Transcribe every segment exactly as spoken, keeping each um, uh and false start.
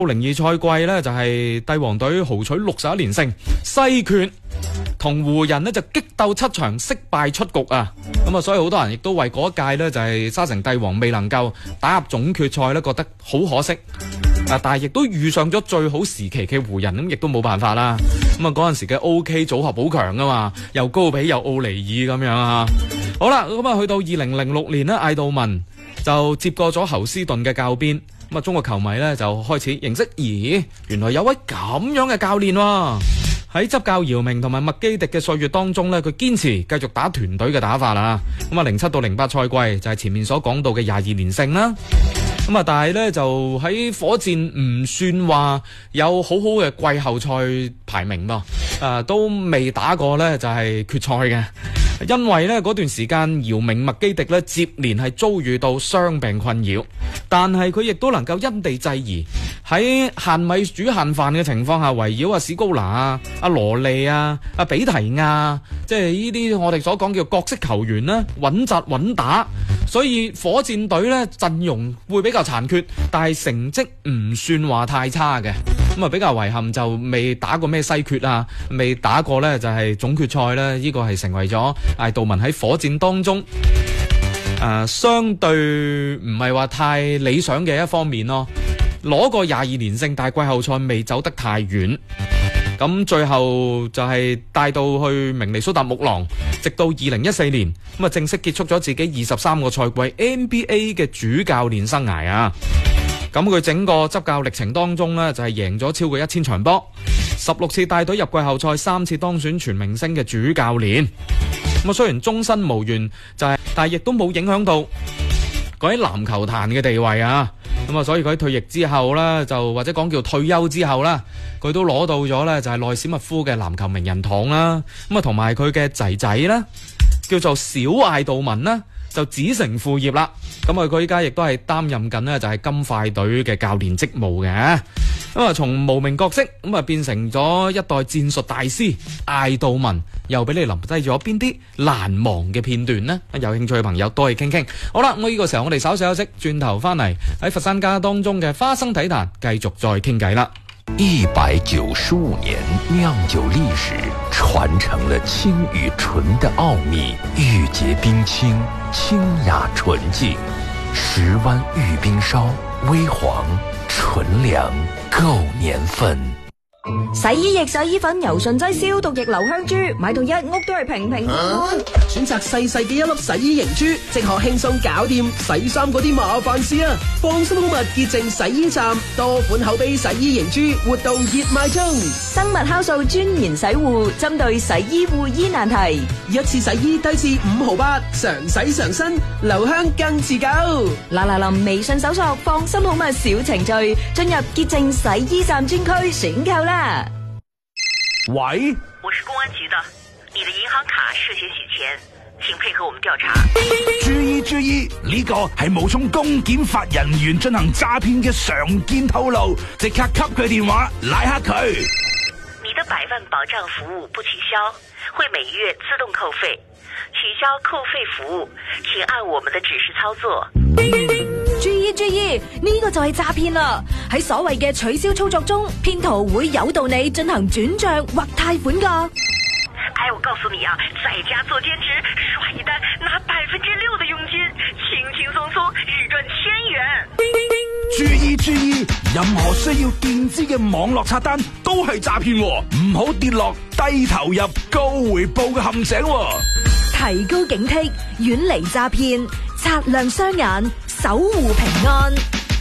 零二賽季呢，就係帝王隊豪取六十一連勝，西決同湖人呢就激鬥七場，惜敗出局啊！咁啊，所以好多人亦都為嗰一屆呢，就係沙城帝王未能夠打入總決賽呢，覺得好可惜啊！但係亦都遇上咗最好時期嘅湖人，咁亦都冇辦法啦。咁啊，嗰陣時嘅 O K 組合好強噶嘛，又高比又奧尼爾咁樣啊！好啦，咁啊去到二零零六年呢，艾杜文就接過咗侯斯頓嘅教鞭。咁啊，中國球迷咧就開始認識，咦，原來有位咁樣嘅教練喎。喺執教姚明同埋麥基迪嘅歲月當中咧，佢堅持繼續打團隊嘅打法啦。咁啊，零七到零八賽季就係前面所講到嘅廿二連勝啦。咁啊，但係咧就喺火箭唔算話有好好嘅季後賽排名噃，啊都未打過咧就係決賽嘅。因為呢嗰段時間姚明麥基迪呢接連係遭遇到傷病困擾，但係佢亦都能夠因地制宜，喺限米煮限飯嘅情況下，圍繞阿史高拿啊、阿羅利啊、阿比提亞，即係呢啲我哋所講叫角色球員啦，穩紮穩打，所以火箭隊呢陣容會比較殘缺，但係成績唔算話太差嘅。咁啊，比較遺憾就未打過咩西決啊，未打過呢就係總決賽呢，呢個係成為咗艾杜文喺火箭當中誒、呃、相對唔係話太理想嘅一方面咯。攞過廿二連勝，但係季後賽未走得太遠，咁最後就係帶到去明尼蘇達木狼，直到二零一四年咁啊正式結束咗自己二十三個賽季 N B A 嘅主教練生涯啊。咁佢整個執教歷程當中呢，就係贏咗超過一千場波，十六次帶隊入季後賽，三次當選全明星嘅主教練。咁啊，雖然終身無緣，就係、是，但係亦都冇影響到佢喺籃球壇嘅地位啊。咁啊，所以佢退役之後啦，就或者講叫退休之後啦，佢都攞到咗呢，就係內史密夫嘅籃球名人堂啦。咁啊，同埋佢嘅仔仔啦，叫做小艾杜文啦，就子承父業啦。咁啊，佢依家亦都係擔任緊呢，就係金塊隊嘅教練職務嘅。咁啊，從無名角色咁啊變成咗一代戰術大師艾杜文，又俾你留低咗邊啲難忘嘅片段呢？有興趣嘅朋友都可以傾傾。好啦，咁呢個時候我哋稍稍休息，轉頭翻嚟喺佛山家當中嘅花生體壇繼續再傾偈啦。 一百九十五年釀酒歷史，傳承了清與純的奧秘，玉潔冰清，清雅純淨，十灣玉冰燒，微黃純良，夠年份。 洗衣液、洗衣粉、柔順劑、消毒液、留香珠，買到一屋都係平平安安。 選擇細細嘅一粒洗衣凝珠，即可輕鬆搞掂洗衫嗰啲麻煩事啊！放心好物潔淨洗衣站，多款口碑洗衣凝珠活動熱賣中。 生物酵素專研洗護，針對洗衣護衣難題， 一次洗衣低至五毫八，常洗常新，留香更持久。 嗱嗱臨微信搜索放心好物小程序，進入潔淨洗衣站專區選購啦。 喂，我是公安局的，你的銀行卡涉嫌洗錢，請配合我們調查。 注意注意，呢個係冒充公檢法人員進行詐騙嘅常見套路，即刻給佢電話拉黑佢。 你的百萬保障服務不取消，會每月自動扣費。取消扣費服務，請按我們的指示操作。 注意注意，呢個就係詐騙啦！喺所謂嘅取消操作中，騙徒會誘導你進行轉賬或貸款噶。 哎，我告訴你啊，在家做兼職，刷一單拿百分之六的佣金，輕輕鬆鬆日賺千元。 注意注意，任何需要墊資嘅網絡刷單都係詐騙，唔好跌落低投入高回報嘅陷阱。 提高警惕，遠離詐騙，擦亮雙眼，守護平安。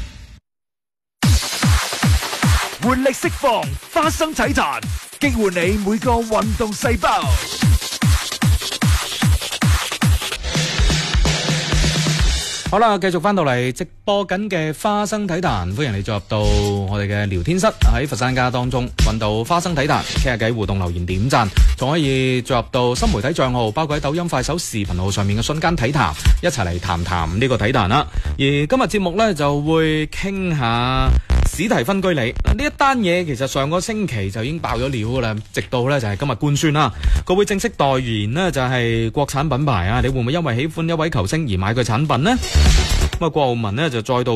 活力釋放，花生體壇，激活你每個運動細胞。 好啦，繼續翻到嚟直播緊嘅花生體壇，歡迎你進入到我哋嘅聊天室，喺佛山家當中揾到花生體壇，傾下偈、互動、留言、點讚，仲可以進入到新媒體賬號，包括喺抖音、快手視頻號上面嘅瞬間體壇，一齊嚟談談呢個體壇啦。而今日節目呢，就會傾下史提芬居里呢一單嘢，其實上個星期就已經爆咗料噶啦，直到呢就係今日官宣啦，佢會正式代言呢就係國產品牌啊，你會唔會因為喜歡一位球星而買佢產品呢？咁啊，郭浩文呢就再度